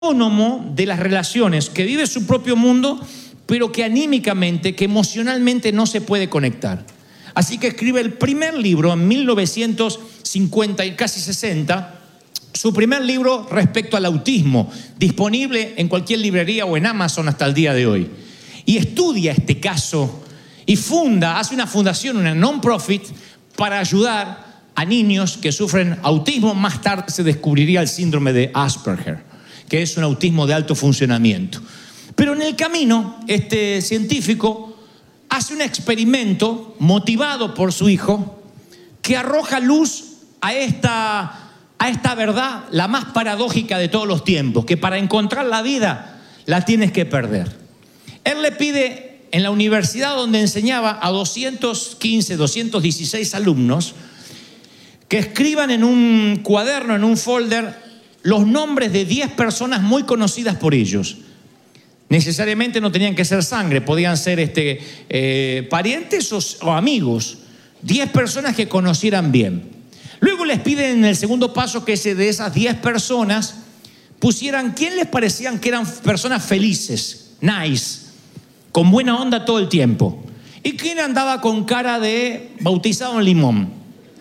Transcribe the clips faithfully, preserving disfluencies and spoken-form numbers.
autónomo de las relaciones, que vive su propio mundo, pero que anímicamente, que emocionalmente no se puede conectar. Así que escribe el primer libro en mil novecientos cincuenta y casi sesenta, su primer libro respecto al autismo, disponible en cualquier librería o en Amazon hasta el día de hoy. Y estudia este caso y funda, hace una fundación, una non-profit, para ayudar a niños que sufren autismo. Más tarde se descubriría el síndrome de Asperger, que es un autismo de alto funcionamiento. Pero en el camino, este científico hace un experimento motivado por su hijo que arroja luz a esta, a esta verdad, la más paradójica de todos los tiempos, que para encontrar la vida la tienes que perder. Él le pide en la universidad donde enseñaba a doscientos quince, doscientos dieciséis alumnos que escriban en un cuaderno, en un folder, los nombres de diez personas muy conocidas por ellos. Necesariamente no tenían que ser sangre, podían ser este, eh, parientes o, o amigos. diez personas que conocieran bien. Luego les piden en el segundo paso que de esas diez personas pusieran quién les parecían que eran personas felices, nice, con buena onda todo el tiempo. Y quién andaba con cara de bautizado en limón,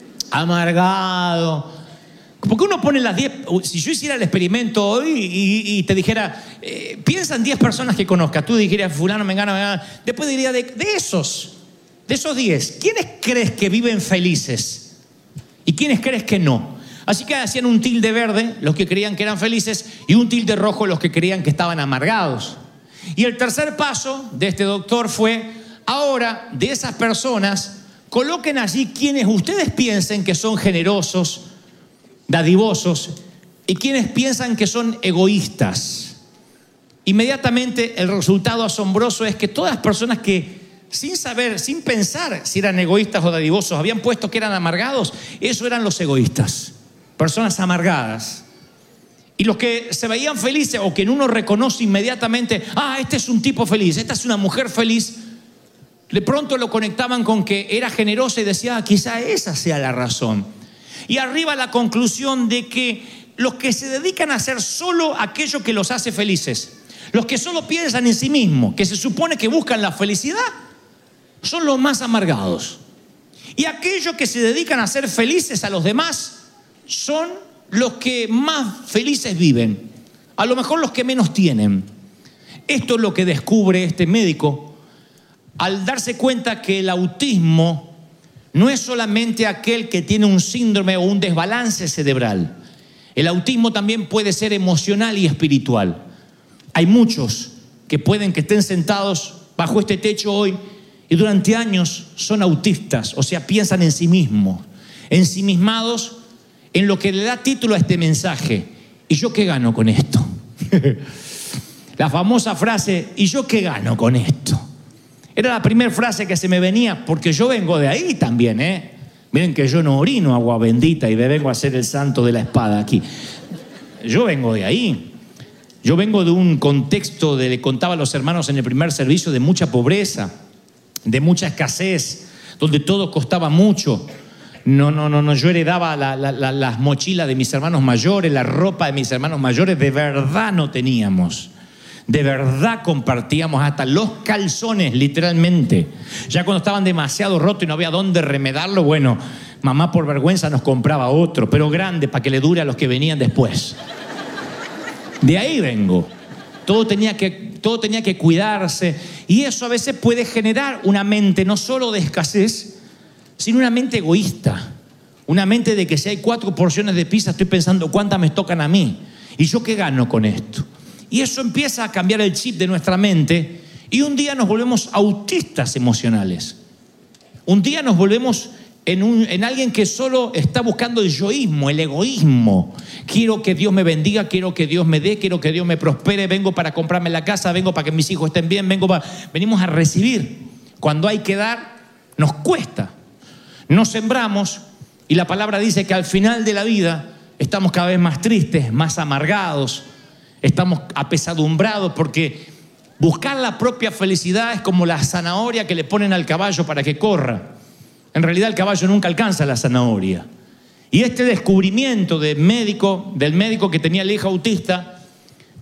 amargado. Porque uno pone las diez, si yo hiciera el experimento hoy y, y te dijera, eh, piensa en diez personas que conozcas, tú dirías, fulano, mengano, mengano, después diría, de, de esos, de esos diez, ¿quiénes crees que viven felices? ¿Y quiénes crees que no? Así que hacían un tilde verde, los que creían que eran felices, y un tilde rojo, los que creían que estaban amargados. Y el tercer paso de este doctor fue, ahora, de esas personas, coloquen allí quienes ustedes piensen que son generosos, dadivosos, y quienes piensan que son egoístas. Inmediatamente el resultado asombroso es que todas las personas que sin saber, sin pensar si eran egoístas o dadivosos, habían puesto que eran amargados, esos eran los egoístas, personas amargadas. Y los que se veían felices o que en uno reconoce inmediatamente, ah, este es un tipo feliz, esta es una mujer feliz, de pronto lo conectaban con que era generosa y decía, ah, quizá esa sea la razón. Y arriba la conclusión de que los que se dedican a hacer solo aquello que los hace felices, los que solo piensan en sí mismos, que se supone que buscan la felicidad, son los más amargados. Y aquellos que se dedican a ser felices a los demás son los que más felices viven, a lo mejor los que menos tienen. Esto es lo que descubre este médico al darse cuenta que el autismo no es solamente aquel que tiene un síndrome o un desbalance cerebral. El autismo también puede ser emocional y espiritual. Hay muchos que pueden que estén sentados bajo este techo hoy y durante años son autistas, o sea, piensan en sí mismos, ensimismados en lo que le da título a este mensaje. ¿Y yo qué gano con esto? La famosa frase, ¿y yo qué gano con esto? Era la primera frase que se me venía, porque yo vengo de ahí también, ¿eh? Miren que yo no orino agua bendita y me vengo a hacer el santo de la espada aquí. Yo vengo de ahí. Yo vengo de un contexto, de, le contaba a los hermanos en el primer servicio, de mucha pobreza, de mucha escasez, donde todo costaba mucho. No, no, no, no. Yo heredaba la, la, la, las mochilas de mis hermanos mayores, la ropa de mis hermanos mayores, de verdad no teníamos. De verdad compartíamos hasta los calzones, literalmente. Ya cuando estaban demasiado rotos y no había dónde remedarlo, bueno, mamá por vergüenza nos compraba otro, pero grande, para que le dure a los que venían después. De ahí vengo. Todo tenía que, todo tenía que cuidarse. Y eso a veces puede generar una mente no solo de escasez, sino una mente egoísta. Una mente de que si hay cuatro porciones de pizza, estoy pensando cuántas me tocan a mí. ¿Y yo qué gano con esto? Y eso empieza a cambiar el chip de nuestra mente y un día nos volvemos autistas emocionales. Un día nos volvemos en, un, en alguien que solo está buscando el yoísmo, el egoísmo. Quiero que Dios me bendiga, quiero que Dios me dé, quiero que Dios me prospere, vengo para comprarme la casa, vengo para que mis hijos estén bien, vengo para... venimos a recibir. Cuando hay que dar, nos cuesta. Nos sembramos y la palabra dice que al final de la vida estamos cada vez más tristes, más amargados. Estamos apesadumbrados porque buscar la propia felicidad es como la zanahoria que le ponen al caballo para que corra. En realidad el caballo nunca alcanza la zanahoria. Y este descubrimiento del médico, del médico que tenía el hijo autista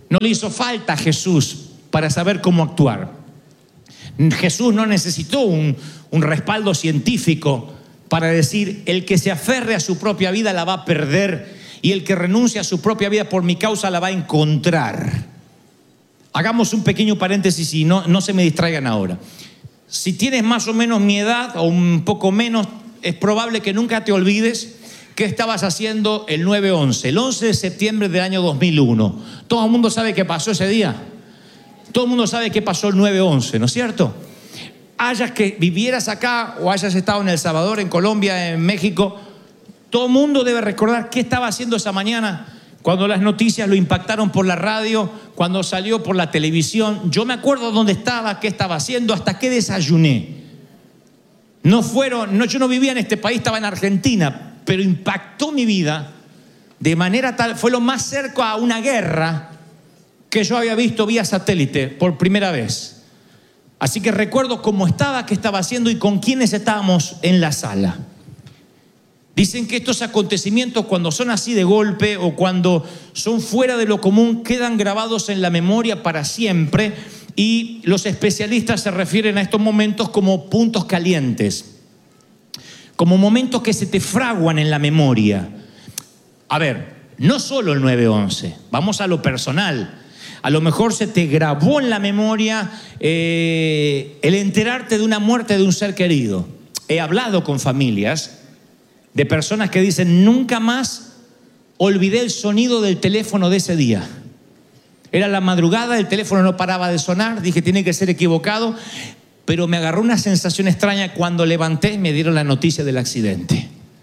No le hizo falta a Jesús para saber cómo actuar. Jesús no necesitó un, un respaldo científico para decir: el que se aferre a su propia vida la va a perder, y el que renuncia a su propia vida por mi causa la va a encontrar. Hagamos un pequeño paréntesis y no, no se me distraigan ahora. Si tienes más o menos mi edad o un poco menos, es probable que nunca te olvides qué estabas haciendo el nueve once, el once de septiembre del año dos mil uno. Todo el mundo sabe qué pasó ese día. Todo el mundo sabe qué pasó el nueve once, ¿no es cierto? Hayas que vivieras acá o hayas estado en El Salvador, en Colombia, en México, todo el mundo debe recordar qué estaba haciendo esa mañana cuando las noticias lo impactaron por la radio, cuando salió por la televisión. Yo me acuerdo dónde estaba, qué estaba haciendo, hasta qué desayuné. No fueron, no, yo no vivía en este país, estaba en Argentina, pero impactó mi vida de manera tal, fue lo más cerca a una guerra que yo había visto vía satélite por primera vez. Así que recuerdo cómo estaba, qué estaba haciendo y con quiénes estábamos en la sala. Dicen que estos acontecimientos, cuando son así de golpe o cuando son fuera de lo común, quedan grabados en la memoria para siempre, y los especialistas se refieren a estos momentos como puntos calientes, como momentos que se te fraguan en la memoria. A ver, no solo el nueve once, vamos a lo personal. A lo mejor se te grabó en la memoria eh, el enterarte de una muerte de un ser querido. He hablado con familias de personas que dicen: nunca más olvidé el sonido del teléfono de ese día. Era la madrugada, el teléfono no paraba de sonar, dije tiene que ser equivocado, pero me agarró una sensación extraña cuando levanté y me dieron la noticia del accidente.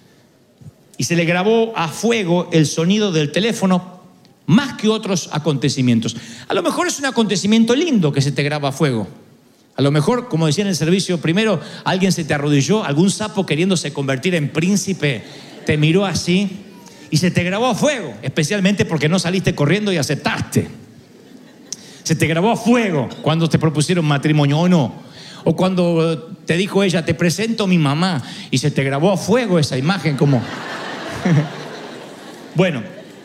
Y se le grabó a fuego el sonido del teléfono más que otros acontecimientos. A lo mejor es un acontecimiento lindo que se te graba a fuego. A lo mejor, como decía en el servicio primero, alguien se te arrodilló, algún sapo queriéndose convertir en príncipe te miró así y se te grabó a fuego, especialmente porque no saliste corriendo y aceptaste. Se te grabó a fuego cuando te propusieron matrimonio o no. O cuando te dijo ella: te presento a mi mamá, y se te grabó a fuego esa imagen como... Bueno,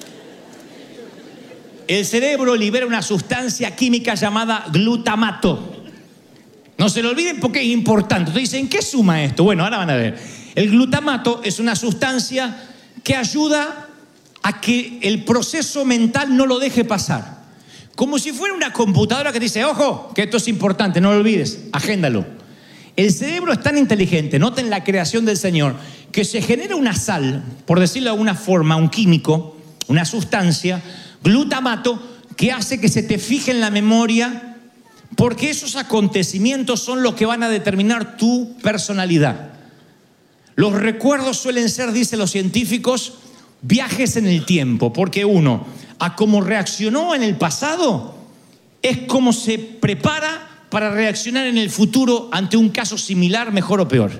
el cerebro libera una sustancia química llamada glutamato. No se lo olviden porque es importante. Entonces dicen: ¿qué suma esto? Bueno, ahora van a ver. El glutamato es una sustancia que ayuda a que el proceso mental no lo deje pasar. Como si fuera una computadora que dice: ojo, que esto es importante, no lo olvides, agéndalo. El cerebro es tan inteligente, noten la creación del Señor, que se genera una sal, por decirlo de alguna forma, un químico, una sustancia, glutamato, que hace que se te fije en la memoria, porque esos acontecimientos son los que van a determinar tu personalidad. Los recuerdos suelen ser, dicen los científicos, viajes en el tiempo, porque uno, a cómo reaccionó en el pasado, es como se prepara para reaccionar en el futuro ante un caso similar, mejor o peor.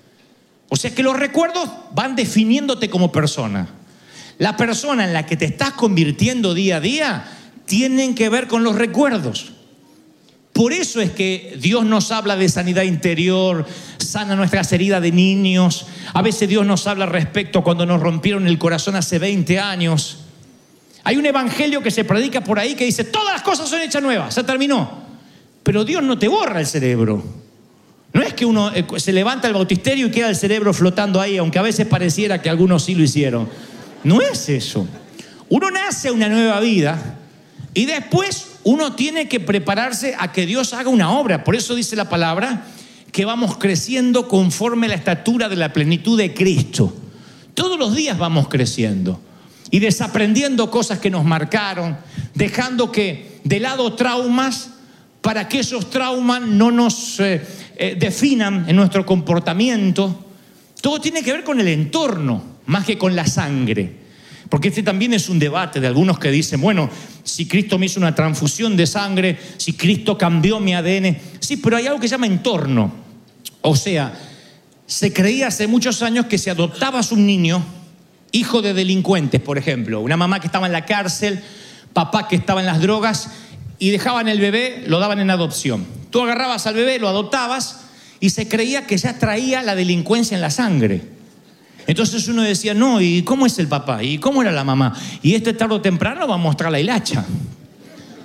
O sea que los recuerdos van definiéndote como persona. La persona en la que te estás convirtiendo día a día tienen que ver con los recuerdos. Por eso es que Dios nos habla de sanidad interior, sana nuestras heridas de niños. A veces Dios nos habla respecto cuando nos rompieron el corazón hace veinte años. Hay un evangelio que se predica por ahí que dice: todas las cosas son hechas nuevas, se terminó. Pero Dios no te borra el cerebro. No es que uno eh, se levanta el bautisterio y queda el cerebro flotando ahí, aunque a veces pareciera que algunos sí lo hicieron. No es eso. Uno nace a una nueva vida y después uno tiene que prepararse a que Dios haga una obra. Por eso dice la palabra que vamos creciendo conforme a la estatura de la plenitud de Cristo. Todos los días vamos creciendo y desaprendiendo cosas que nos marcaron, dejando que de lado traumas para que esos traumas no nos eh, eh, definan en nuestro comportamiento. Todo tiene que ver con el entorno, más que con la sangre. Porque este también es un debate de algunos que dicen: bueno, si Cristo me hizo una transfusión de sangre, si Cristo cambió mi A D N. Sí, pero hay algo que se llama entorno. O sea, se creía hace muchos años que si adoptabas un niño, hijo de delincuentes, por ejemplo, una mamá que estaba en la cárcel, papá que estaba en las drogas, y dejaban el bebé, lo daban en adopción. Tú agarrabas al bebé, lo adoptabas, y se creía que ya traía la delincuencia en la sangre. Entonces uno decía: no, ¿y cómo es el papá? ¿Y cómo era la mamá? Y este tarde o temprano va a mostrar la hilacha.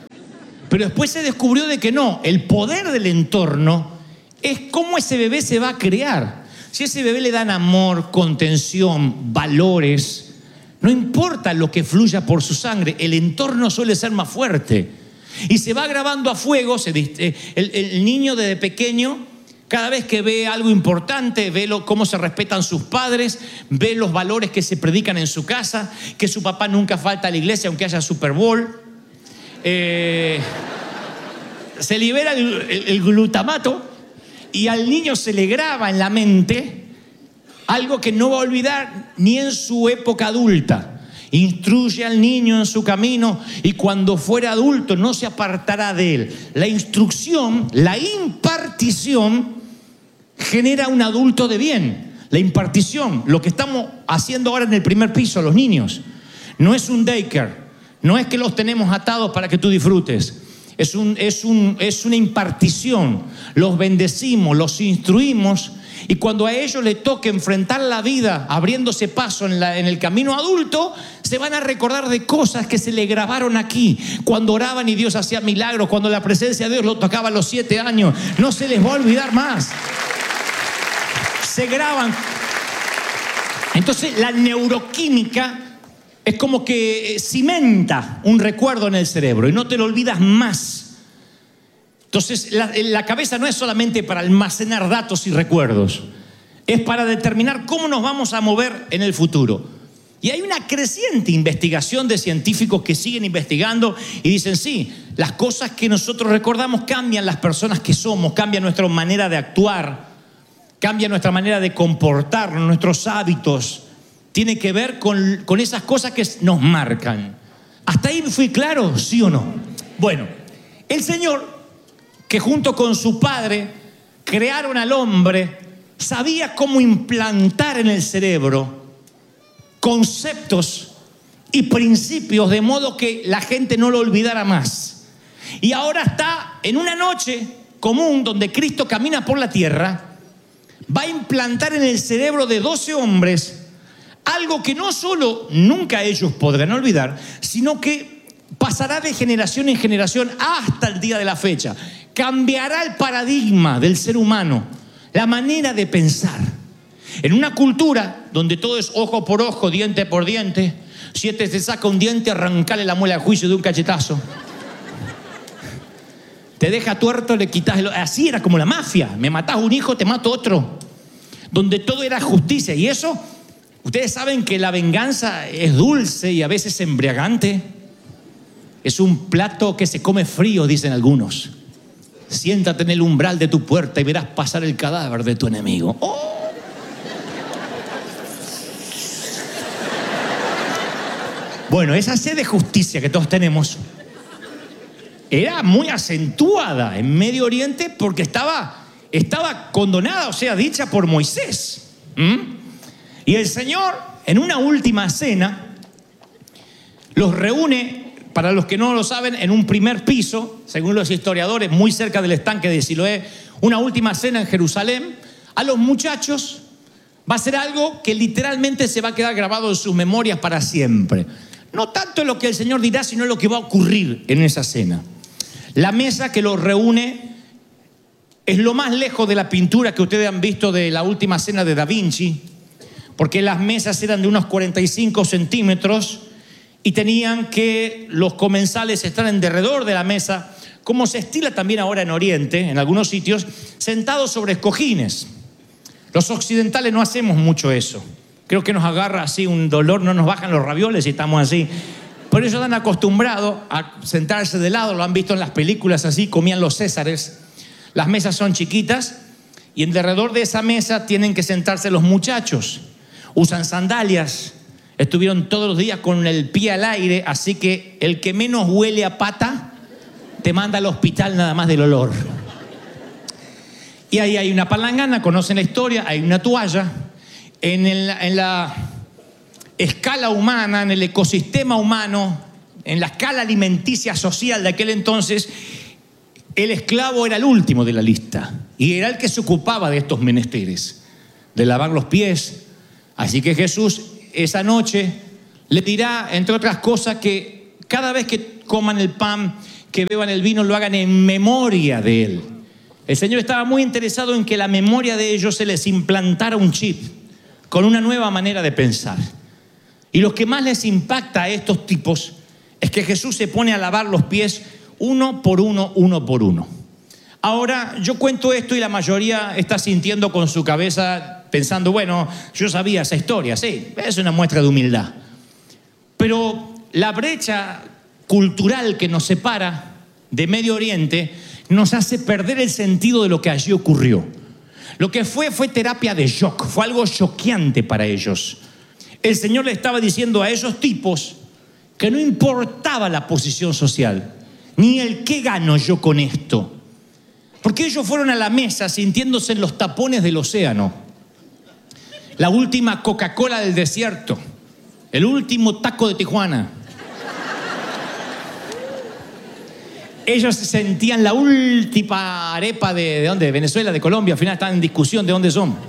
Pero después se descubrió de que no, el poder del entorno es cómo ese bebé se va a crear. Si a ese bebé le dan amor, contención, valores, no importa lo que fluya por su sangre, el entorno suele ser más fuerte. Y se va grabando a fuego, se, el, el niño desde pequeño, cada vez que ve algo importante, ve lo, cómo se respetan sus padres, ve los valores que se predican en su casa, que su papá nunca falta a la iglesia aunque haya Super Bowl. Eh, se libera el, el, el glutamato y al niño se le graba en la mente algo que no va a olvidar ni en su época adulta. Instruye al niño en su camino y cuando fuera adulto no se apartará de él. La instrucción, la impartición genera un adulto de bien. La impartición, lo que estamos haciendo ahora en el primer piso, los niños, no es un daycare, no es que los tenemos atados para que tú disfrutes. Es, un, es, un, es una impartición. Los bendecimos, los instruimos. Y cuando a ellos les toque enfrentar la vida abriéndose paso en, la, en el camino adulto, se van a recordar de cosas que se le grabaron aquí. Cuando oraban y Dios hacía milagros, cuando la presencia de Dios lo tocaba a los siete años. No se les va a olvidar más. Se graban. Entonces la neuroquímica es como que cimenta un recuerdo en el cerebro y no te lo olvidas más. Entonces, la, la cabeza no es solamente para almacenar datos y recuerdos, es para determinar cómo nos vamos a mover en el futuro. Y hay una creciente investigación de científicos que siguen investigando y dicen, sí, las cosas que nosotros recordamos cambian las personas que somos, cambia nuestra manera de actuar, cambia nuestra manera de comportarnos, nuestros hábitos. Tiene que ver con, con esas cosas que nos marcan. ¿Hasta ahí fui claro? ¿Sí o no? Bueno, el Señor, que junto con su padre crearon al hombre, sabía cómo implantar en el cerebro conceptos y principios de modo que la gente no lo olvidara más. Y ahora está en una noche común donde Cristo camina por la tierra, va a implantar en el cerebro de doce hombres algo que no solo nunca ellos podrán olvidar, sino que pasará de generación en generación hasta el día de la fecha. Cambiará el paradigma del ser humano, la manera de pensar. En una cultura donde todo es ojo por ojo, diente por diente, si este te saca un diente, arrancale la muela al juicio de un cachetazo. Te deja tuerto, le quitas el... Así era como la mafia. Me matás un hijo, te mato otro. Donde todo era justicia. Y eso, ustedes saben que la venganza es dulce y a veces embriagante. Es un plato que se come frío, dicen algunos. Siéntate en el umbral de tu puerta y verás pasar el cadáver de tu enemigo. ¡Oh! Bueno, esa sed de justicia que todos tenemos era muy acentuada en Medio Oriente porque estaba, estaba condonada, o sea, dicha por Moisés. ¿Mm? Y el Señor, en una última cena, los reúne. Para los que no lo saben, en un primer piso, según los historiadores, muy cerca del estanque de Siloé, una última cena en Jerusalén, a los muchachos va a ser algo que literalmente se va a quedar grabado en sus memorias para siempre. No tanto lo que el Señor dirá, sino lo que va a ocurrir en esa cena. La mesa que los reúne es lo más lejos de la pintura que ustedes han visto de la última cena de Da Vinci, porque las mesas eran de unos cuarenta y cinco centímetros, y tenían que los comensales estar en derredor de la mesa, como se estila también ahora en Oriente, en algunos sitios, sentados sobre cojines. Los occidentales no hacemos mucho eso. Creo que nos agarra así un dolor, no nos bajan los ravioles y estamos así. Pero ellos están acostumbrados a sentarse de lado, lo han visto en las películas así, comían los césares. Las mesas son chiquitas y en derredor de esa mesa tienen que sentarse los muchachos. Usan sandalias. Estuvieron todos los días con el pie al aire, así que el que menos huele a pata te manda al hospital nada más del olor. Y ahí hay una palangana, conocen la historia, hay una toalla. En, el, en la escala humana, en el ecosistema humano, en la escala alimenticia social de aquel entonces, el esclavo era el último de la lista y era el que se ocupaba de estos menesteres, de lavar los pies. Así que Jesús esa noche le dirá, entre otras cosas, que cada vez que coman el pan, que beban el vino lo hagan en memoria de Él. El Señor estaba muy interesado en que la memoria de ellos se les implantara un chip con una nueva manera de pensar. Y lo que más les impacta a estos tipos es que Jesús se pone a lavar los pies uno por uno, uno por uno. Ahora, yo cuento esto y la mayoría está sintiendo con su cabeza, pensando, bueno, yo sabía esa historia, sí, es una muestra de humildad. Pero la brecha cultural que nos separa de Medio Oriente nos hace perder el sentido de lo que allí ocurrió. Lo que fue fue terapia de shock, fue algo choqueante para ellos. El Señor le estaba diciendo a esos tipos que no importaba la posición social, ni el qué gano yo con esto. Porque ellos fueron a la mesa sintiéndose en los tapones del océano. La última Coca-Cola del desierto, el último taco de Tijuana. Ellos se sentían la última arepa de, ¿de dónde? De Venezuela, de Colombia. Al final están en discusión de dónde son.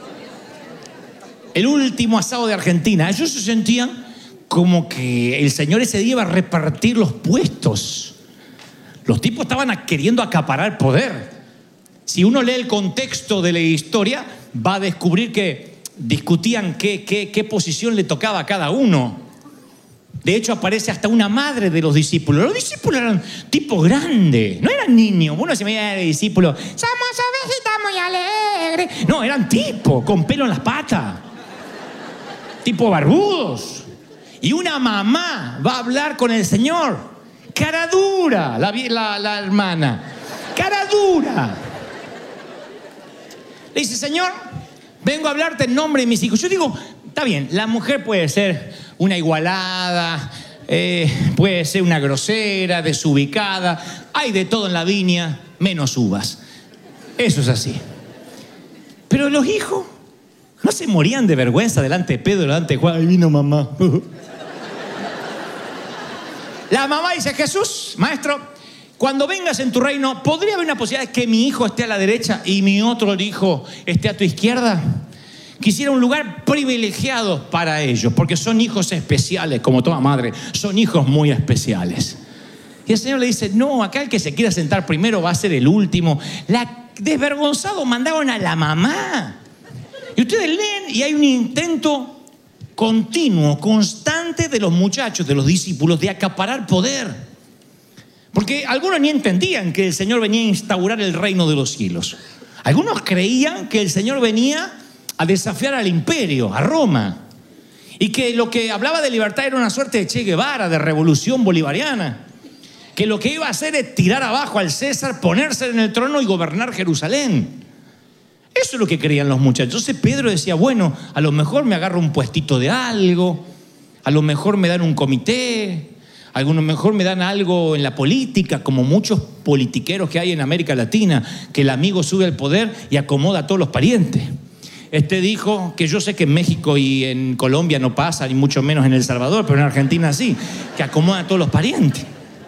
El último asado de Argentina. Ellos se sentían como que el Señor ese día iba a repartir los puestos. Los tipos estaban queriendo acaparar poder. Si uno lee el contexto de la historia, va a descubrir que discutían qué, qué, qué posición le tocaba a cada uno. De hecho, aparece hasta una madre de los discípulos. Los discípulos eran tipos grandes, no eran niños. Uno se veía de discípulos, somos ovejitas muy alegres. No, eran tipos con pelo en las patas, tipos barbudos. Y una mamá va a hablar con el Señor. Cara dura, la, la, la hermana. Cara dura. Le dice, Señor, vengo a hablarte en nombre de mis hijos. Yo digo, está bien, la mujer puede ser una igualada, eh, puede ser una grosera, desubicada. Hay de todo en la viña, menos uvas. Eso es así. Pero los hijos no se morían de vergüenza delante de Pedro, delante de Juan. Ahí vino mamá. La mamá dice, Jesús, maestro, cuando vengas en tu reino, ¿podría haber una posibilidad de que mi hijo esté a la derecha y mi otro hijo esté a tu izquierda? Quisiera un lugar privilegiado para ellos, porque son hijos especiales, como toda madre, son hijos muy especiales. Y el Señor le dice, no, acá el que se quiera sentar primero va a ser el último. La desvergonzado mandaron a la mamá. Y ustedes leen y hay un intento continuo, constante de los muchachos, de los discípulos, de acaparar poder. Porque algunos ni entendían que el Señor venía a instaurar el reino de los cielos. Algunos creían que el Señor venía a desafiar al imperio, a Roma. Y que lo que hablaba de libertad era una suerte de Che Guevara, de revolución bolivariana. Que lo que iba a hacer es tirar abajo al César, ponerse en el trono y gobernar Jerusalén. Eso es lo que creían los muchachos. Entonces Pedro decía, bueno, a lo mejor me agarro un puestito de algo, a lo mejor me dan un comité, a lo mejor me dan algo en la política, como muchos politiqueros que hay en América Latina, que el amigo sube al poder y acomoda a todos los parientes. Este dijo que yo sé que en México y en Colombia no pasa, ni mucho menos en El Salvador, pero en Argentina sí, que acomoda a todos los parientes.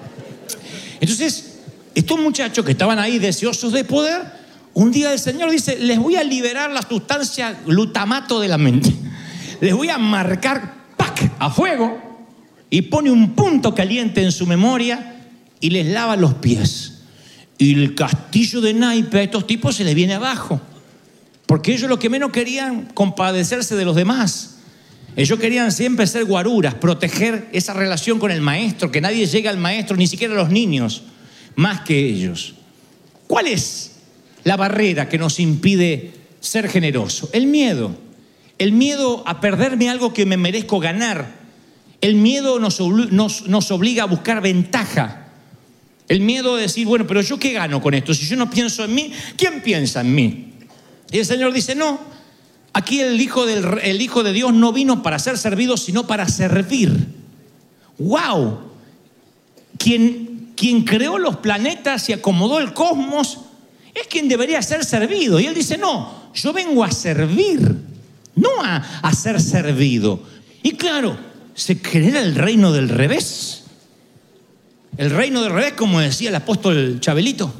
Entonces, estos muchachos que estaban ahí deseosos de poder, un día el Señor dice, les voy a liberar la sustancia glutamato de la mente. Les voy a marcar, ¡pac!, a fuego, y pone un punto caliente en su memoria y les lava los pies. Y el castillo de naipe a estos tipos se les viene abajo. Porque ellos lo que menos querían, compadecerse de los demás. Ellos querían siempre ser guaruras, proteger esa relación con el maestro, que nadie llegue al maestro, ni siquiera los niños, más que ellos. ¿Cuál es la barrera que nos impide ser generoso? El miedo. El miedo a perderme algo que me merezco ganar. El miedo nos, obli- nos, nos obliga a buscar ventaja. El miedo de decir, bueno, pero ¿yo qué gano con esto? Si yo no pienso en mí, ¿quién piensa en mí? Y el Señor dice, no, aquí el Hijo, del, el Hijo de Dios no vino para ser servido, sino para servir. ¡Wow! Quien, quien creó los planetas y acomodó el cosmos es quien debería ser servido. Y Él dice, no, yo vengo a servir, no a, a ser servido. Y claro, se genera el reino del revés. El reino del revés, como decía el apóstol Chabelito.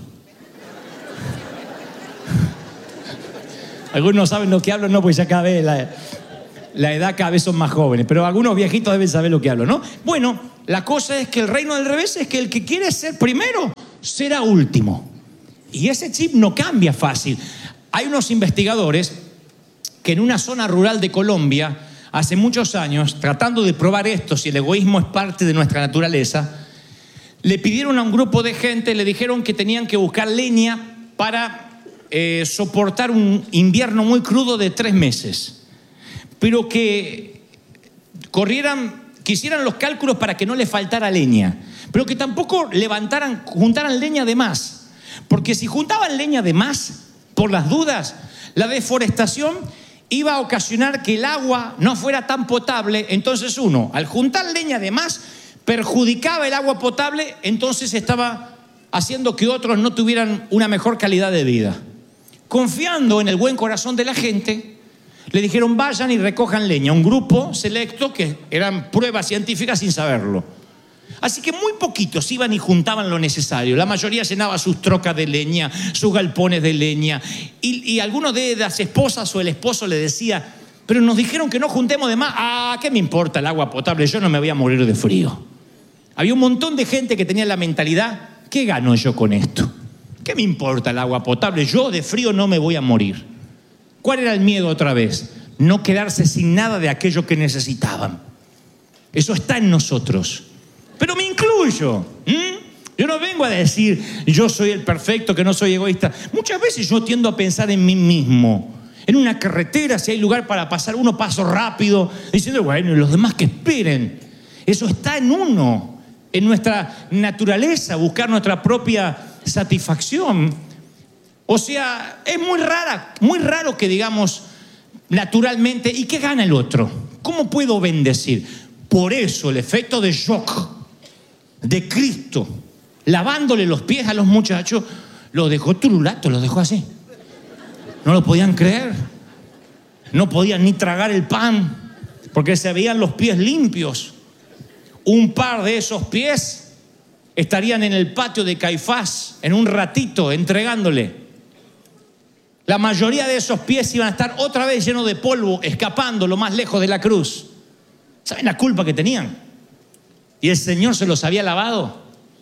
Algunos no saben lo que hablo, no, pues ya cada vez la, la edad cada vez son más jóvenes, pero algunos viejitos deben saber lo que hablo, ¿no? Bueno, la cosa es que el reino del revés es que el que quiere ser primero será último. Y ese chip no cambia fácil. Hay unos investigadores que en una zona rural de Colombia, hace muchos años, tratando de probar esto, si el egoísmo es parte de nuestra naturaleza, le pidieron a un grupo de gente, le dijeron que tenían que buscar leña para eh, soportar un invierno muy crudo de tres meses. Pero que corrieran, que hicieran los cálculos para que no les faltara leña, pero que tampoco levantaran, juntaran leña de más. Porque si juntaban leña de más, por las dudas, la deforestación iba a ocasionar que el agua no fuera tan potable. Entonces uno, al juntar leña de más, perjudicaba el agua potable, entonces estaba haciendo que otros no tuvieran una mejor calidad de vida. Confiando en el buen corazón de la gente, le dijeron vayan y recojan leña. Un grupo selecto que eran pruebas científicas sin saberlo. Así que muy poquitos iban y juntaban lo necesario. La mayoría llenaba sus trocas de leña, sus galpones de leña. Y, y algunos de las esposas o el esposo le decía, pero nos dijeron que no juntemos de más. Ah, ¿qué me importa el agua potable? Yo no me voy a morir de frío. Había un montón de gente que tenía la mentalidad, ¿qué gano yo con esto? ¿Qué me importa el agua potable? Yo de frío no me voy a morir. ¿Cuál era el miedo otra vez? No quedarse sin nada de aquello que necesitaban. Eso está en nosotros. Pero me incluyo. ¿Mm? Yo no vengo a decir, yo soy el perfecto, que no soy egoísta. Muchas veces yo tiendo a pensar en mí mismo. En una carretera, si hay lugar para pasar, uno paso rápido, diciendo, bueno, y los demás que esperen. Eso está en uno, en nuestra naturaleza, buscar nuestra propia satisfacción. O sea, es muy rara, muy raro que digamos naturalmente, ¿y qué gana el otro? ¿Cómo puedo bendecir? Por eso el efecto de shock de Cristo, lavándole los pies a los muchachos, los dejó turulatos, los dejó así. No lo podían creer. No podían ni tragar el pan, porque se veían los pies limpios. Un par de esos pies estarían en el patio de Caifás en un ratito entregándole. La mayoría de esos pies iban a estar otra vez llenos de polvo, escapando lo más lejos de la cruz. ¿Saben la culpa que tenían? Y el Señor se los había lavado.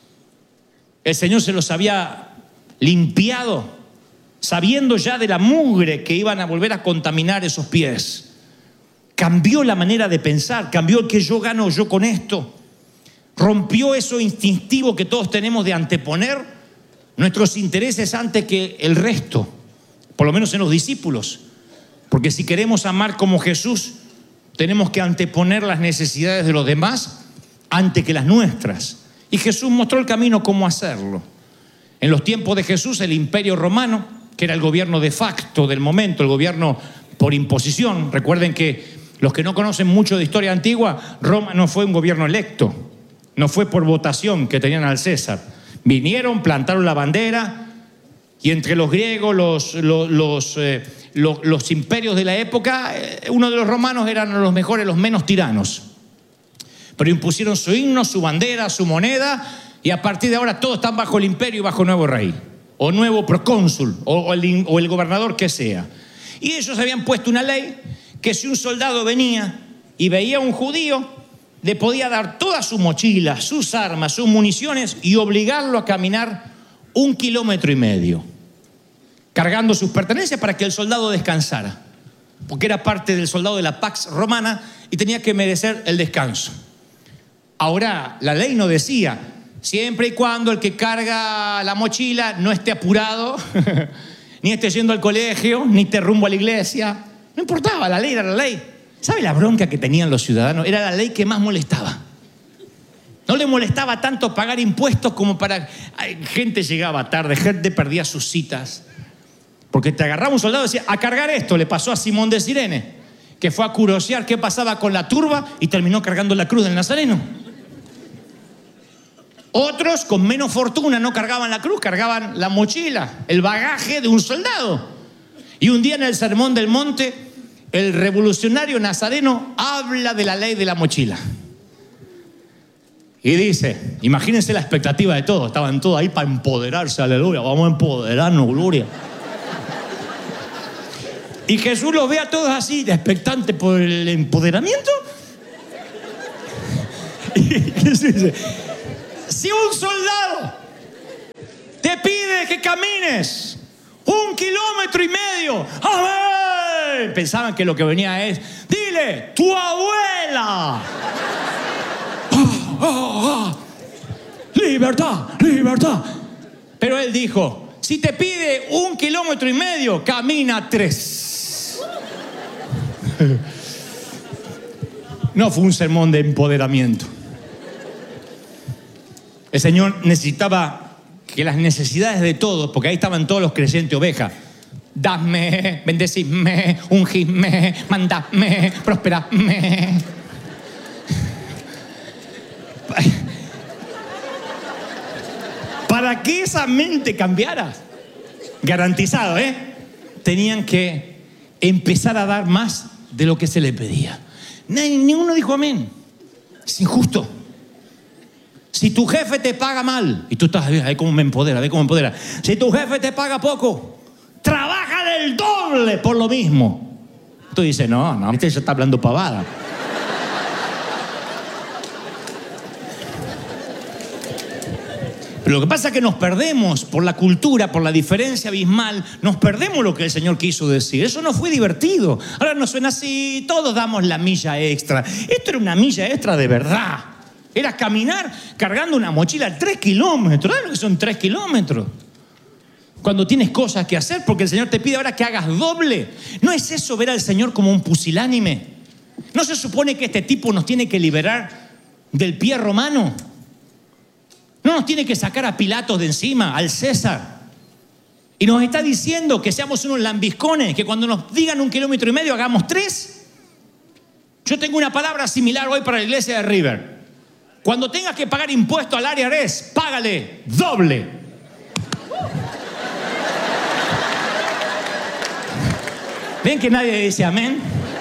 El Señor se los había limpiado, sabiendo ya de la mugre que iban a volver a contaminar esos pies. Cambió la manera de pensar, cambió el que yo gano yo con esto. Rompió eso instintivo que todos tenemos de anteponer nuestros intereses antes que el resto, por lo menos en los discípulos. Porque si queremos amar como Jesús, tenemos que anteponer las necesidades de los demás antes que las nuestras. Y Jesús mostró el camino cómo hacerlo. En los tiempos de Jesús, el Imperio Romano, que era el gobierno de facto del momento, el gobierno por imposición. Recuerden que los que no conocen mucho de historia antigua, Roma no fue un gobierno electo, no fue por votación que tenían al César. Vinieron, plantaron la bandera, y entre los griegos, los, los, los, eh, los, los imperios de la época, eh, uno de los romanos eran los mejores, los menos tiranos. Pero impusieron su himno, su bandera, su moneda, y a partir de ahora todos están bajo el imperio y bajo nuevo rey, o nuevo procónsul, o, o, el, o el gobernador que sea. Y ellos habían puesto una ley que si un soldado venía y veía a un judío, le podía dar toda su mochila, sus armas, sus municiones y obligarlo a caminar un kilómetro y medio, cargando sus pertenencias para que el soldado descansara, porque era parte del soldado de la Pax Romana y tenía que merecer el descanso. Ahora, la ley no decía, siempre y cuando el que carga la mochila no esté apurado, ni esté yendo al colegio, ni esté rumbo a la iglesia. No importaba, la ley era la ley. ¿Sabe la bronca que tenían los ciudadanos? Era la ley que más molestaba. No le molestaba tanto pagar impuestos como para... Gente llegaba tarde, gente perdía sus citas. Porque te agarraba un soldado y decía, a cargar esto. Le pasó a Simón de Cirene, que fue a curiosear qué pasaba con la turba y terminó cargando la cruz del Nazareno. Otros, con menos fortuna, no cargaban la cruz, cargaban la mochila, el bagaje de un soldado. Y un día en el Sermón del Monte, el revolucionario nazareno habla de la ley de la mochila. Y dice, imagínense la expectativa de todos, estaban todos ahí para empoderarse, aleluya, vamos a empoderarnos, gloria. Y Jesús los ve a todos así, expectantes por el empoderamiento. Y Si un soldado te pide que camines un kilómetro y medio, ¡amén! Pensaban que lo que venía es, dile, tu abuela. Oh, oh, oh. Libertad, libertad. Pero él dijo, si te pide un kilómetro y medio, camina tres. No fue un sermón de empoderamiento. El Señor necesitaba que las necesidades de todos, porque ahí estaban todos los creyentes ovejas, dadme, bendecidme, ungidme, mandadme, prosperadme. Para que esa mente cambiara, garantizado, ¿eh? Tenían que empezar a dar más de lo que se le pedía. Nadie, ninguno dijo amén. Es injusto. Si tu jefe te paga mal, y tú estás, ve cómo me empodera, ve cómo me empodera. Si tu jefe te paga poco, trabaja del doble por lo mismo. Tú dices, no, no, este ya está hablando pavada. Pero lo que pasa es que nos perdemos por la cultura, por la diferencia abismal, nos perdemos lo que el Señor quiso decir. Eso no fue divertido. Ahora nos suena así, todos damos la milla extra. Esto era una milla extra de verdad. Era caminar cargando una mochila tres kilómetros. ¿Sabes lo que son tres kilómetros? Cuando tienes cosas que hacer, porque el Señor te pide ahora que hagas doble. ¿No es eso ver al Señor como un pusilánime? ¿No se supone que este tipo nos tiene que liberar del pie romano? ¿No nos tiene que sacar a Pilatos de encima, al César? Y nos está diciendo que seamos unos lambiscones, que cuando nos digan un kilómetro y medio hagamos tres. Yo tengo una palabra similar hoy para la iglesia de River. Cuando tengas que pagar impuesto al área R E S, págale doble. ¿Ven que nadie dice amén?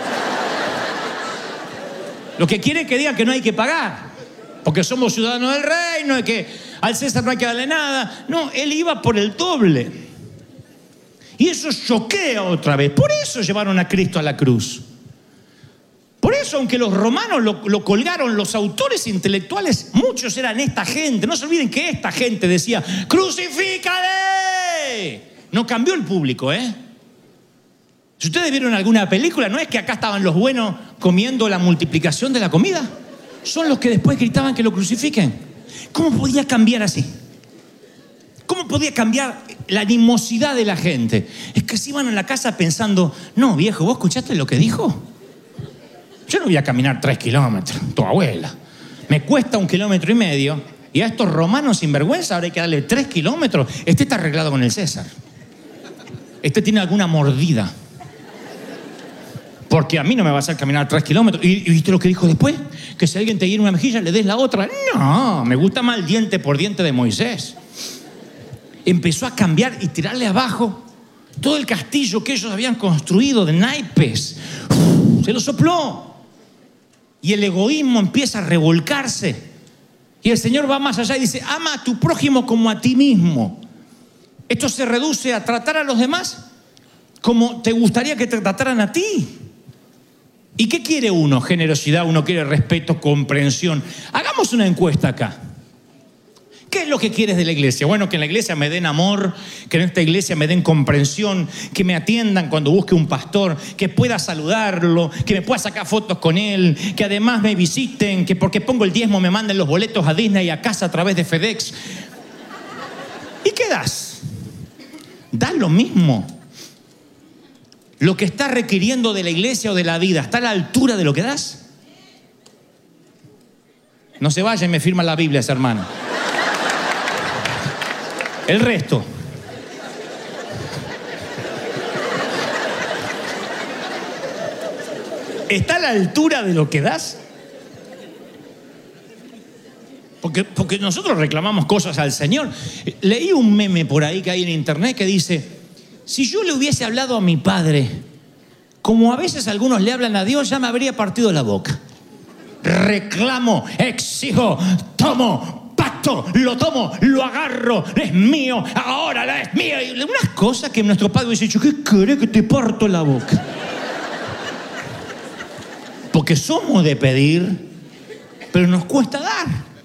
Lo que quiere es que digan que no hay que pagar, porque somos ciudadanos del reino y que al César no hay que darle nada. No, él iba por el doble. Y eso choquea otra vez. Por eso llevaron a Cristo a la cruz. Por eso, aunque los romanos lo, lo colgaron, los autores intelectuales, muchos eran esta gente. No se olviden que esta gente decía, ¡crucifícale! No cambió el público, ¿eh? Si ustedes vieron alguna película, no es que acá estaban los buenos comiendo la multiplicación de la comida. Son los que después gritaban que lo crucifiquen. ¿Cómo podía cambiar así? ¿Cómo podía cambiar la animosidad de la gente? Es que se iban a la casa pensando, no, viejo, ¿vos escuchaste lo que dijo? Yo no voy a caminar tres kilómetros, tu abuela. Me cuesta un kilómetro y medio y a estos romanos sinvergüenza ahora hay que darle tres kilómetros. Este está arreglado con el César. Este tiene alguna mordida. Porque a mí no me va a hacer caminar tres kilómetros. ¿Y, y viste lo que dijo después? Que si alguien te hiere una mejilla, le des la otra. No, me gusta más el diente por diente de Moisés. Empezó a cambiar y tirarle abajo todo el castillo que ellos habían construido de naipes. Uf, se lo sopló. Y el egoísmo empieza a revolcarse. Y el Señor va más allá y dice, ama a tu prójimo como a ti mismo. Esto se reduce a tratar a los demás como te gustaría que te trataran a ti. ¿Y qué quiere uno? Generosidad, uno quiere respeto, comprensión. Hagamos una encuesta acá. ¿Qué es lo que quieres de la iglesia? Bueno, que en la iglesia me den amor, que en esta iglesia me den comprensión, que me atiendan cuando busque un pastor, que pueda saludarlo, que me pueda sacar fotos con él, que además me visiten, que porque pongo el diezmo me manden los boletos a Disney y a casa a través de FedEx. ¿Y qué das? Das lo mismo. Lo que estás requiriendo de la iglesia o de la vida, ¿está a la altura de lo que das? No se vaya y me firma la Biblia ese hermano. El resto. ¿Está a la altura de lo que das? Porque, porque nosotros reclamamos cosas al Señor. Leí un meme por ahí que hay en internet que dice, si yo le hubiese hablado a mi padre, como a veces algunos le hablan a Dios, ya me habría partido la boca. Reclamo, exijo, tomo, pacto, lo tomo, lo agarro, es mío, ahora es mío. Y unas cosas que nuestro padre dice, ¿qué querés que te parto la boca? Porque somos de pedir, pero nos cuesta dar.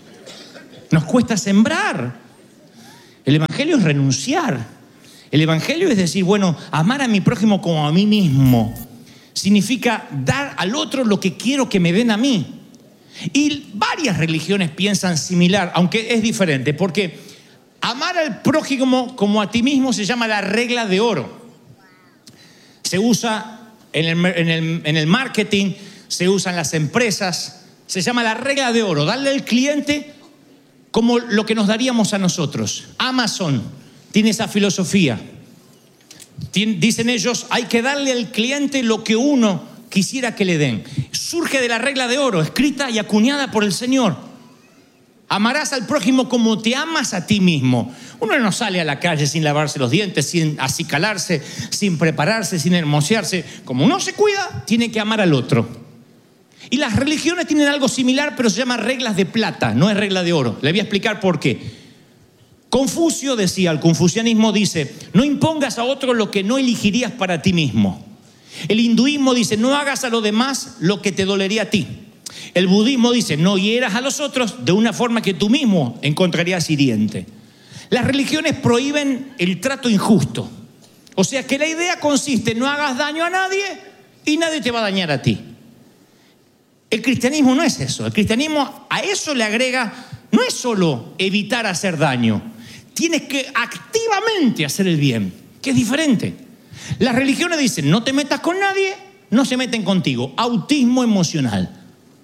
Nos cuesta sembrar. El evangelio es renunciar. El evangelio es decir, bueno, amar a mi prójimo como a mí mismo. Significa dar al otro lo que quiero que me den a mí. Y varias religiones piensan similar, aunque es diferente, porque amar al prójimo como a ti mismo se llama la regla de oro. Se usa en el, en el, en el marketing, se usa en las empresas, se llama la regla de oro, darle al cliente como lo que nos daríamos a nosotros. Amazon tiene esa filosofía. Tien, dicen ellos, hay que darle al cliente lo que uno quisiera que le den. Surge de la regla de oro, escrita y acuñada por el Señor. Amarás al prójimo como te amas a ti mismo. Uno no sale a la calle sin lavarse los dientes, sin acicalarse, sin prepararse, sin hermosearse. Como uno se cuida, tiene que amar al otro. Y las religiones tienen algo similar, pero se llama reglas de plata, no es regla de oro. Le voy a explicar por qué. Confucio decía, el confucianismo dice, no impongas a otro lo que no elegirías para ti mismo. El hinduismo dice, no hagas a los demás lo que te dolería a ti. El budismo dice, no hieras a los otros de una forma que tú mismo encontrarías hiriente. Las religiones prohíben el trato injusto. O sea que la idea consiste en no hagas daño a nadie y nadie te va a dañar a ti. El cristianismo no es eso. El cristianismo a eso le agrega, no es solo evitar hacer daño, tienes que activamente hacer el bien, que es diferente. Las religiones dicen, no te metas con nadie, no se meten contigo. Autismo emocional.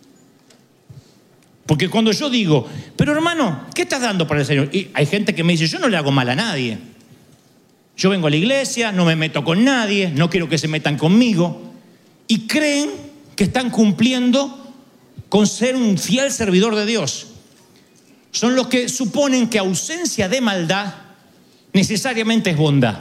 Porque cuando yo digo, pero hermano, ¿qué estás dando para el Señor? Y hay gente que me dice, yo no le hago mal a nadie. Yo vengo a la iglesia, no me meto con nadie, no quiero que se metan conmigo. Y creen que están cumpliendo con ser un fiel servidor de Dios. Son los que suponen que ausencia de maldad necesariamente es bondad.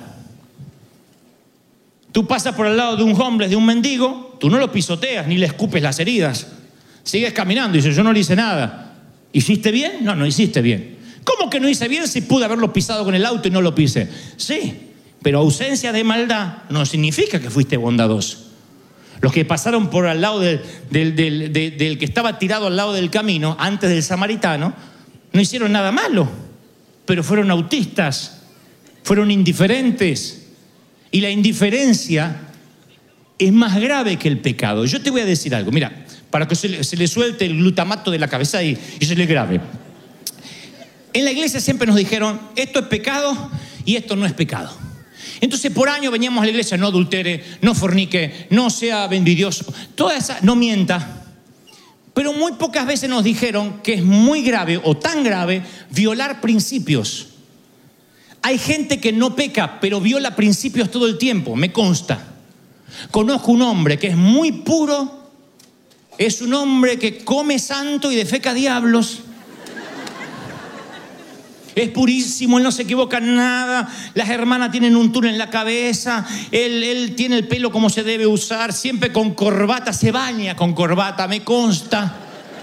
Tú pasas por al lado de un homeless, de un mendigo, tú no lo pisoteas ni le escupes las heridas. Sigues caminando y dices, yo no le hice nada. ¿Hiciste bien? No, no hiciste bien. ¿Cómo que no hice bien si pude haberlo pisado con el auto y no lo pisé? Sí, pero ausencia de maldad no significa que fuiste bondadoso. Los que pasaron por al lado del, del, del, del, del que estaba tirado al lado del camino, antes del samaritano, no hicieron nada malo, pero fueron autistas, fueron indiferentes. Y la indiferencia es más grave que el pecado. Yo te voy a decir algo, mira, para que se le, se le suelte el glutamato de la cabeza y, y se le grabe. En la iglesia siempre nos dijeron, esto es pecado y esto no es pecado. Entonces por años veníamos a la iglesia, no adultere, no fornique, no sea envidioso, toda esa, no mienta. Pero muy pocas veces nos dijeron que es muy grave o tan grave violar principios. Hay gente que no peca, pero viola principios todo el tiempo, me consta. Conozco un hombre que es muy puro, es un hombre que come santo y defeca diablos. Es purísimo, él no se equivoca en nada. Las hermanas tienen un túnel en la cabeza. Él, él tiene el pelo como se debe usar. Siempre con corbata, se baña con corbata, me consta.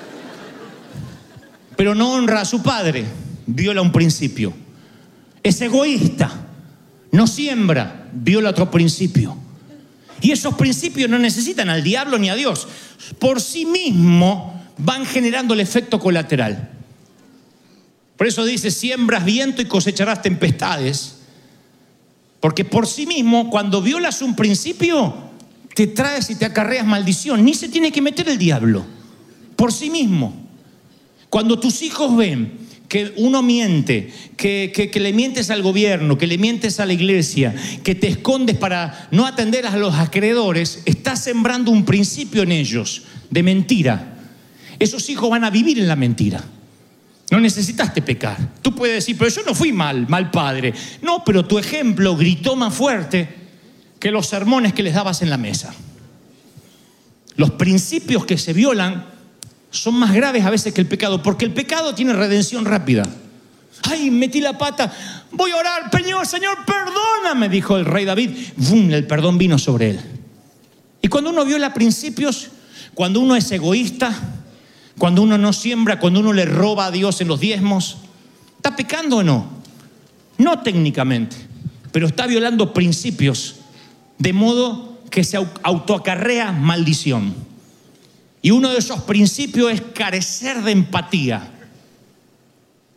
Pero no honra a su padre. Viola un principio. Es egoísta. No siembra. Viola otro principio. Y esos principios no necesitan al diablo ni a Dios. Por sí mismo van generando el efecto colateral. Por eso dice, siembras viento y cosecharás tempestades. Porque por sí mismo, cuando violas un principio, te traes y te acarreas maldición. Ni se tiene que meter el diablo. Por sí mismo. Cuando tus hijos ven que uno miente, que, que, que le mientes al gobierno, que le mientes a la iglesia, que te escondes para no atender a los acreedores, estás sembrando un principio en ellos de mentira. Esos hijos van a vivir en la mentira. No necesitaste pecar. Tú puedes decir, pero yo no fui mal, mal padre. No, pero tu ejemplo gritó más fuerte que los sermones que les dabas en la mesa. Los principios que se violan son más graves a veces que el pecado, porque el pecado tiene redención rápida. Ay, metí la pata, voy a orar, Señor, Señor, perdóname, dijo el rey David. ¡Bum! El perdón vino sobre él. Y cuando uno viola principios, cuando uno es egoísta, cuando uno no siembra, cuando uno le roba a Dios en los diezmos, ¿está pecando o no? No técnicamente, pero está violando principios, de modo que se autoacarrea maldición. Y uno de esos principios es carecer de empatía.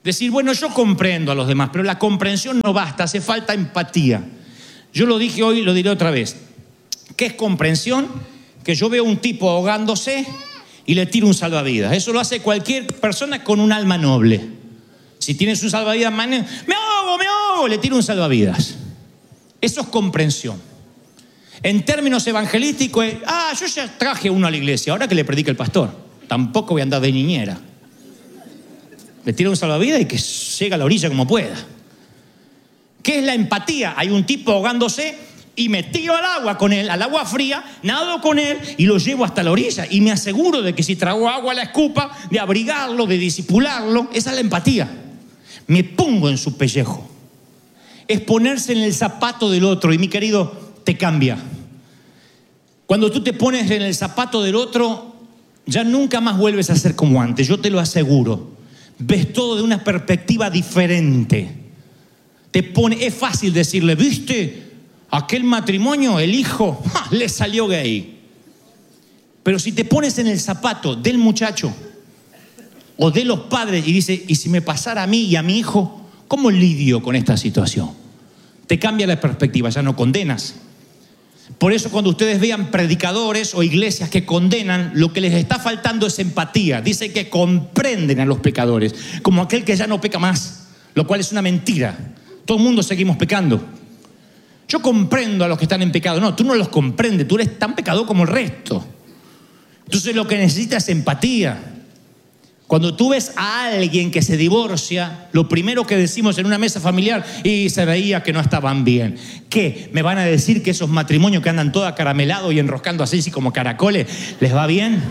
Decir, bueno, yo comprendo a los demás, pero la comprensión no basta, hace falta empatía. Yo lo dije hoy, lo diré otra vez. ¿Qué es comprensión? Que yo veo un tipo ahogándose y le tiro un salvavidas. Eso lo hace cualquier persona con un alma noble. Si tienes un salvavidas, me ahogo, me ahogo, le tiro un salvavidas. Eso es comprensión. En términos evangelísticos, es, ah, yo ya traje uno a la iglesia, ahora que le predica el pastor. Tampoco voy a andar de niñera. Le tiro un salvavidas y que llegue a la orilla como pueda. ¿Qué es la empatía? Hay un tipo ahogándose y me tiro al agua con él, al agua fría, nado con él y lo llevo hasta la orilla. Y me aseguro de que si trago agua la escupa, de abrigarlo, de disipularlo. Esa es la empatía. Me pongo en su pellejo. Es ponerse en el zapato del otro. Y mi querido, te cambia. Cuando tú te pones en el zapato del otro, ya nunca más vuelves a ser como antes. Yo te lo aseguro. Ves todo de una perspectiva diferente. Te pone, es fácil decirle, ¿viste? Aquel matrimonio, el hijo, ¡ja!, le salió gay. Pero si te pones en el zapato del muchacho o de los padres y dices, ¿y si me pasara a mí y a mi hijo? ¿Cómo lidio con esta situación? Te cambia la perspectiva, ya no condenas. Por eso cuando ustedes vean predicadores o iglesias que condenan, lo que les está faltando es empatía. Dice que comprenden a los pecadores, como aquel que ya no peca más, lo cual es una mentira. Todo el mundo seguimos pecando. Yo comprendo a los que están en pecado. No, tú no los comprendes, tú eres tan pecador como el resto. Entonces lo que necesitas es empatía. Cuando tú ves a alguien que se divorcia, lo primero que decimos en una mesa familiar, y se veía que no estaban bien. ¿Qué? ¿Me van a decir que esos matrimonios que andan todos acaramelados y enroscando así, así como caracoles, les va bien?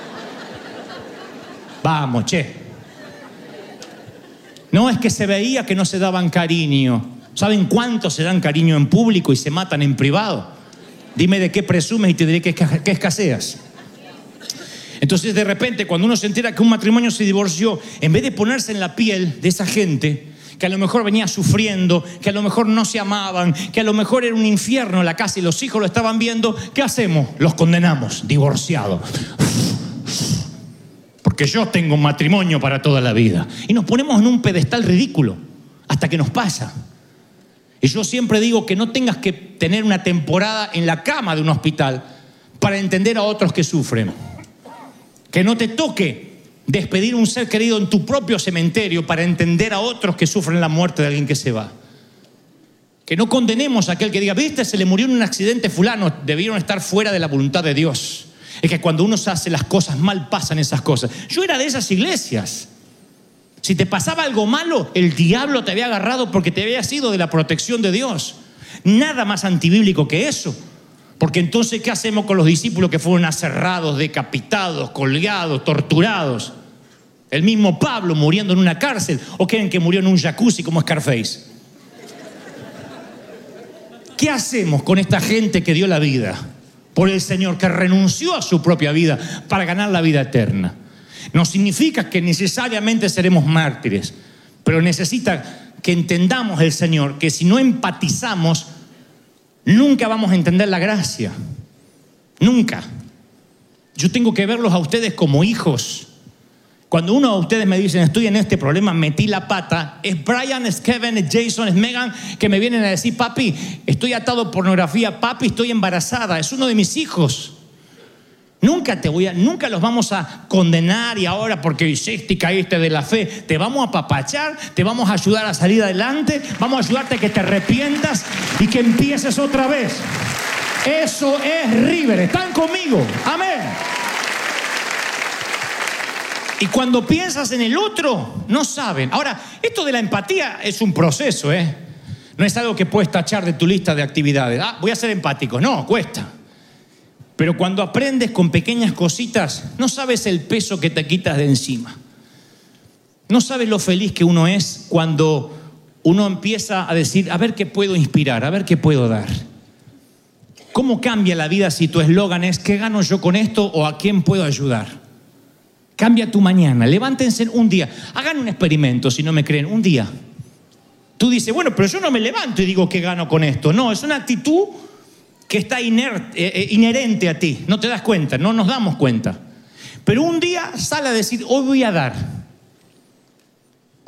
Vamos, che. No, es que se veía que no se daban cariño. ¿Saben cuánto se dan cariño en público y se matan en privado? Dime de qué presumes y te diré que escaseas. Entonces de repente cuando uno se entera que un matrimonio se divorció, en vez de ponerse en la piel de esa gente que a lo mejor venía sufriendo, que a lo mejor no se amaban, que a lo mejor era un infierno la casa y los hijos lo estaban viendo, ¿qué hacemos? Los condenamos, divorciados. Porque yo tengo un matrimonio para toda la vida. Y nos ponemos en un pedestal ridículo hasta que nos pasa. Y yo siempre digo que no tengas que tener una temporada en la cama de un hospital para entender a otros que sufren. Que no te toque despedir un ser querido en tu propio cementerio para entender a otros que sufren la muerte de alguien que se va. Que no condenemos a aquel que diga, viste, se le murió en un accidente fulano, debieron estar fuera de la voluntad de Dios. Es que cuando uno se hace las cosas mal, pasan esas cosas. Yo era de esas iglesias. Si te pasaba algo malo, el diablo te había agarrado porque te había sido de la protección de Dios. Nada más antibíblico que eso. Porque entonces, ¿qué hacemos con los discípulos que fueron aserrados, decapitados, colgados, torturados? El mismo Pablo muriendo en una cárcel. ¿O creen que murió en un jacuzzi como Scarface? ¿Qué hacemos con esta gente que dio la vida por el Señor, que renunció a su propia vida para ganar la vida eterna? No significa que necesariamente seremos mártires, pero necesita que entendamos el Señor, que si no empatizamos, nunca vamos a entender la gracia. Nunca. Yo tengo que verlos a ustedes como hijos. Cuando uno de ustedes me dicen, estoy en este problema, metí la pata, es Brian, es Kevin, es Jason, es Megan, que me vienen a decir, papi, estoy atado a pornografía, papi, estoy embarazada, es uno de mis hijos. Nunca te voy a, nunca los vamos a condenar y ahora porque hiciste y caíste de la fe, te vamos a apapachar, te vamos a ayudar a salir adelante, vamos a ayudarte a que te arrepientas y que empieces otra vez. Eso es River, ¿están conmigo? Amén. Y cuando piensas en el otro, no saben. Ahora, esto de la empatía es un proceso, ¿eh? No es algo que puedes tachar de tu lista de actividades. Ah, voy a ser empático. No, cuesta. Pero cuando aprendes con pequeñas cositas, no sabes el peso que te quitas de encima. No sabes lo feliz que uno es cuando uno empieza a decir, a ver qué puedo inspirar, a ver qué puedo dar. ¿Cómo cambia la vida si tu eslogan es, ¿qué gano yo con esto o a quién puedo ayudar? Cambia tu mañana, levántense un día. Hagan un experimento, si no me creen, un día. Tú dices, bueno, pero yo no me levanto y digo, ¿qué gano con esto? No, es una actitud que está inerte, eh, inherente a ti. No te das cuenta, no nos damos cuenta. Pero un día sale a decir, hoy voy a dar.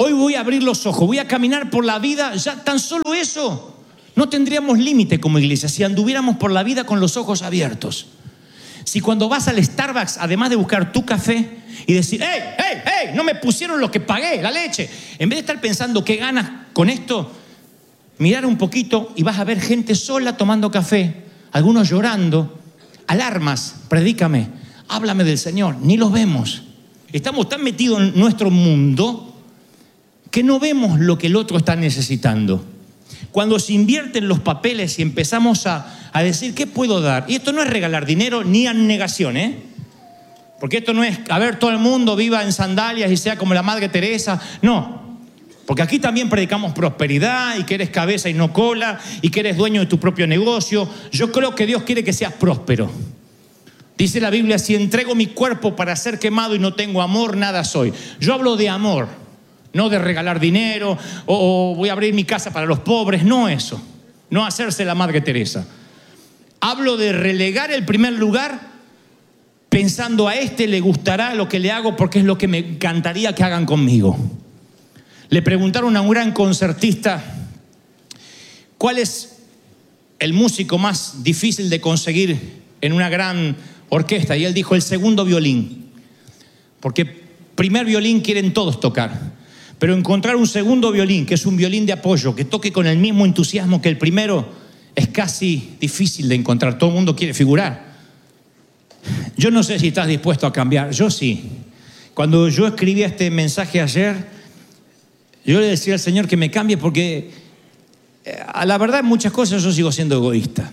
Hoy voy a abrir los ojos, voy a caminar por la vida, ya tan solo eso. No tendríamos límite como iglesia si anduviéramos por la vida con los ojos abiertos. Si cuando vas al Starbucks, además de buscar tu café y decir, hey, hey, hey, no me pusieron lo que pagué, la leche. En vez de estar pensando qué ganas con esto, mirar un poquito y vas a ver gente sola tomando café, algunos llorando, alarmas, predícame, háblame del Señor, ni los vemos. Estamos tan metidos en nuestro mundo que no vemos lo que el otro está necesitando. Cuando se invierten los papeles y empezamos a, a decir, ¿qué puedo dar? Y esto no es regalar dinero ni abnegación, ¿eh? Porque esto no es, a ver, todo el mundo viva en sandalias y sea como la Madre Teresa. No, porque aquí también predicamos prosperidad y que eres cabeza y no cola y que eres dueño de tu propio negocio. Yo creo que Dios quiere que seas próspero. Dice la Biblia, si entrego mi cuerpo para ser quemado y no tengo amor, nada soy. Yo hablo de amor. No de regalar dinero o, o voy a abrir mi casa para los pobres, no eso. No hacerse la Madre Teresa. Hablo de relegar el primer lugar pensando a este le gustará lo que le hago porque es lo que me encantaría que hagan conmigo. Le preguntaron a un gran concertista cuál es el músico más difícil de conseguir en una gran orquesta y él dijo el segundo violín. Porque primer violín quieren todos tocar. Pero encontrar un segundo violín, que es un violín de apoyo, que toque con el mismo entusiasmo que el primero, es casi difícil de encontrar. Todo el mundo quiere figurar. Yo no sé si estás dispuesto a cambiar. Yo sí. Cuando yo escribí este mensaje ayer, yo le decía al Señor que me cambie porque a la verdad en muchas cosas yo sigo siendo egoísta.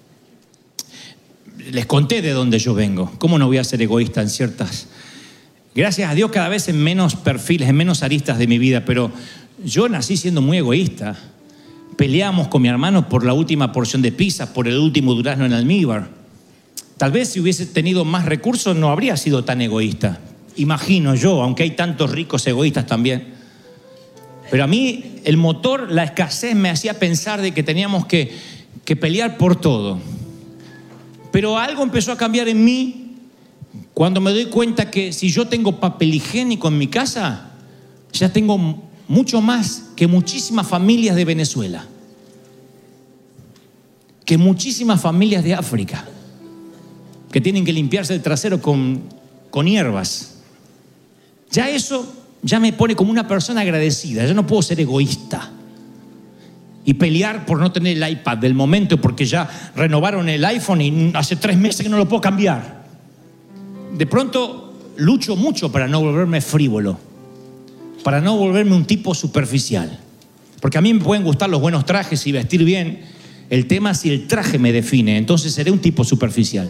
Les conté de dónde yo vengo. ¿Cómo no voy a ser egoísta en ciertas... Gracias a Dios cada vez en menos perfiles, en menos aristas de mi vida, pero yo nací siendo muy egoísta. Peleamos con mi hermano por la última porción de pizza, por el último durazno en almíbar. Tal vez si hubiese tenido más recursos no habría sido tan egoísta. Imagino yo, aunque hay tantos ricos egoístas también. Pero a mí el motor, la escasez me hacía pensar de que teníamos que, que pelear por todo. Pero algo empezó a cambiar en mí cuando me doy cuenta que si yo tengo papel higiénico en mi casa, ya tengo mucho más que muchísimas familias de Venezuela, que muchísimas familias de África, que tienen que limpiarse el trasero con, con hierbas. Ya eso ya me pone como una persona agradecida. Yo no puedo ser egoísta y pelear por no tener el iPad del momento porque ya renovaron el iPhone y hace tres meses que no lo puedo cambiar. De pronto lucho mucho para no volverme frívolo, para no volverme un tipo superficial. Porque a mí me pueden gustar los buenos trajes y vestir bien. El tema es si el traje me define, entonces seré un tipo superficial.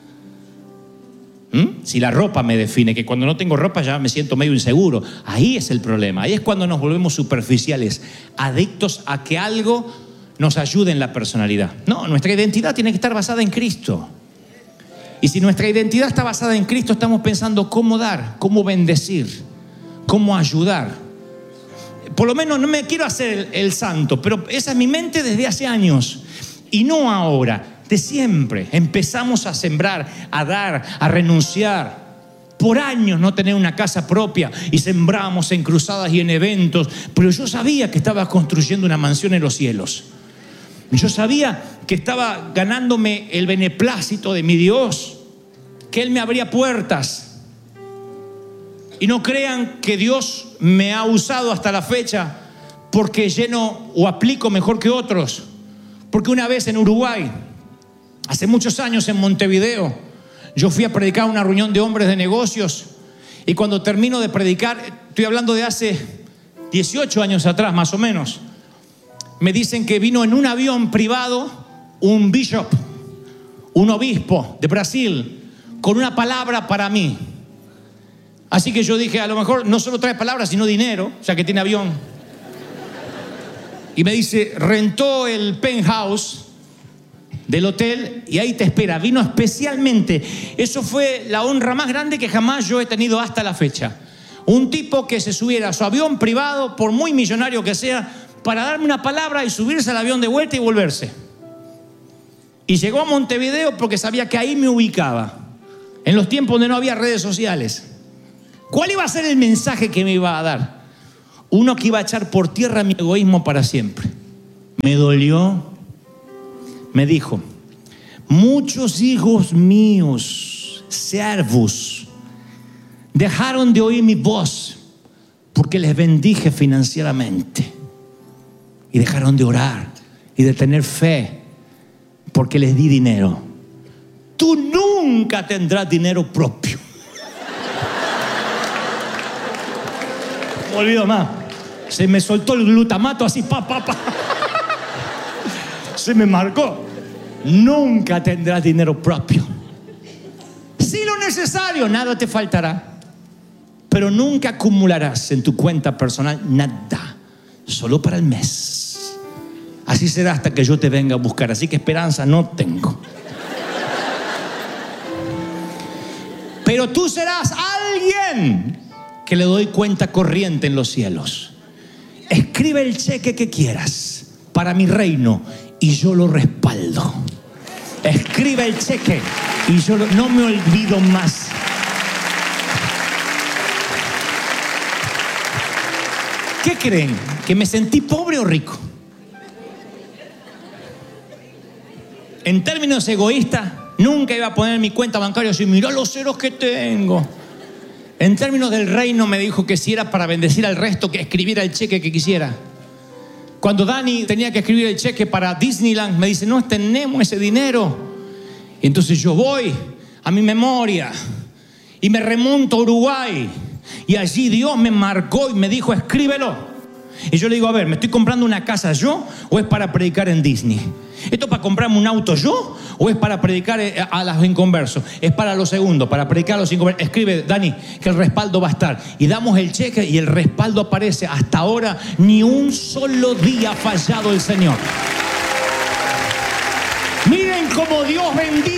¿Mm? Si la ropa me define, que cuando no tengo ropa ya me siento medio inseguro. Ahí es el problema, ahí es cuando nos volvemos superficiales, adictos a que algo nos ayude en la personalidad. No, nuestra identidad tiene que estar basada en Cristo. Y si nuestra identidad está basada en Cristo, estamos pensando cómo dar, cómo bendecir, cómo ayudar. Por lo menos no me quiero hacer el, el santo, pero esa es mi mente desde hace años. Y no ahora, de siempre. Empezamos a sembrar, a dar, a renunciar. Por años no tener una casa propia y sembramos en cruzadas y en eventos. Pero yo sabía que estaba construyendo una mansión en los cielos. Yo sabía que estaba ganándome el beneplácito de mi Dios, que Él me abría puertas. Y no crean que Dios me ha usado hasta la fecha porque lleno o aplico mejor que otros. Porque una vez en Uruguay, hace muchos años en Montevideo, yo fui a predicar a una reunión de hombres de negocios y cuando termino de predicar, estoy hablando de hace dieciocho años atrás más o menos, me dicen que vino en un avión privado un bishop, un obispo de Brasil, con una palabra para mí. Así que yo dije, a lo mejor no solo trae palabras, sino dinero, ya que tiene avión. Y me dice, rentó el penthouse del hotel y ahí te espera. Vino especialmente. Eso fue la honra más grande que jamás yo he tenido hasta la fecha. Un tipo que se subiera a su avión privado, por muy millonario que sea, para darme una palabra y subirse al avión de vuelta y volverse. Y llegó a Montevideo porque sabía que ahí me ubicaba, en los tiempos donde no había redes sociales. ¿Cuál iba a ser el mensaje que me iba a dar? Uno que iba a echar por tierra mi egoísmo para siempre. Me dolió. Me dijo: muchos hijos míos, siervos, dejaron de oír mi voz porque les bendije financieramente. Y dejaron de orar y de tener fe porque les di dinero. Tú nunca tendrás dinero propio. No me olvido más. Se me soltó el glutamato así, pa, pa, pa. Se me marcó. Nunca tendrás dinero propio. Si lo necesario, nada te faltará. Pero nunca acumularás en tu cuenta personal nada. Solo para el mes. Así será hasta que yo te venga a buscar. Así que esperanza no tengo. Pero tú serás alguien que le doy cuenta corriente en los cielos. Escribe el cheque que quieras para mi reino y yo lo respaldo. Escribe el cheque y yo lo, no me olvido más. ¿Qué creen? ¿Que me sentí pobre o rico? En términos egoístas, nunca iba a poner en mi cuenta bancaria así: mirá los ceros que tengo. En términos del reino, me dijo que si era para bendecir al resto, que escribiera el cheque que quisiera. Cuando Dani tenía que escribir el cheque para Disneyland, me dice: no tenemos ese dinero. Y entonces yo voy a mi memoria y me remonto a Uruguay. Y allí Dios me marcó y me dijo: escríbelo. Y yo le digo: a ver, ¿me estoy comprando una casa yo o es para predicar en Disney? ¿Esto es para comprarme un auto yo o es para predicar a los inconversos? Es para lo segundo, para predicar a los inconversos. Escribe, Dani, que el respaldo va a estar. Y damos el cheque y el respaldo aparece. Hasta ahora ni un solo día ha fallado el Señor. Miren cómo Dios bendice